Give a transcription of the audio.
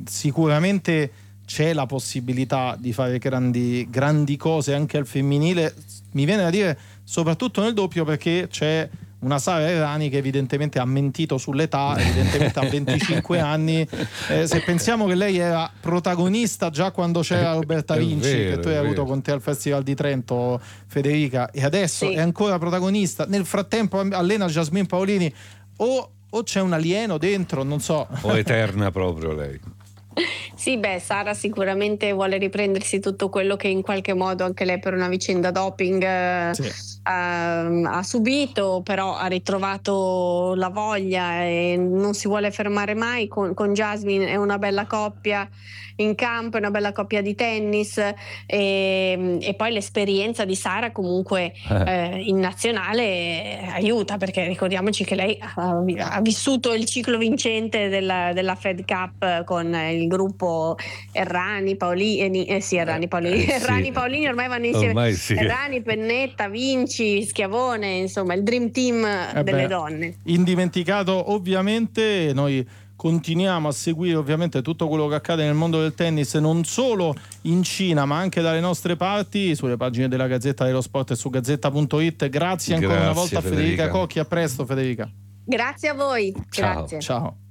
sicuramente c'è la possibilità di fare grandi cose anche al femminile, mi viene da dire soprattutto nel doppio, perché c'è una Sara Errani che evidentemente ha mentito sull'età, evidentemente ha 25 anni. Se pensiamo che lei era protagonista già quando c'era Roberta Vinci, vero, che tu hai avuto con te al Festival di Trento, Federica, e adesso è ancora protagonista, nel frattempo allena Jasmine Paolini, o c'è un alieno dentro, non so. O eterna proprio lei. Sì, Sara sicuramente vuole riprendersi tutto quello che in qualche modo anche lei per una vicenda doping ha subito, però ha ritrovato la voglia e non si vuole fermare mai. Con Jasmine è una bella coppia in campo, è una bella coppia di tennis, e poi l'esperienza di Sara comunque in nazionale aiuta, perché ricordiamoci che lei ha vissuto il ciclo vincente della Fed Cup con il gruppo Errani, Paolini, Errani, Paolini ormai vanno insieme, ormai sì. Errani, Pennetta, Vinci, Schiavone, insomma il dream team delle donne. Indimenticato ovviamente. Noi continuiamo a seguire ovviamente tutto quello che accade nel mondo del tennis, non solo in Cina ma anche dalle nostre parti, sulle pagine della Gazzetta dello Sport e su gazzetta.it. Grazie ancora una volta a Federica Cocchi, a presto Federica. Grazie a voi. Ciao. Grazie. Ciao.